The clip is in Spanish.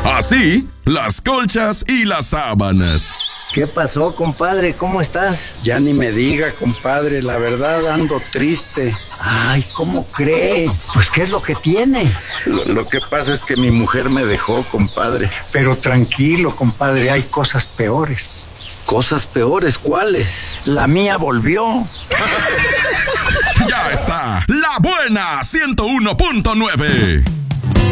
Así, las colchas y las sábanas. ¿Qué pasó, compadre? ¿Cómo estás? Ya ni me diga, compadre, la verdad ando triste. Ay, ¿cómo cree? Pues, ¿qué es lo que tiene? Lo que pasa es que mi mujer me dejó, compadre. Pero tranquilo, compadre, hay cosas peores. ¿Cosas peores? ¿Cuáles? La mía volvió. Ya está, La Buena 101.9.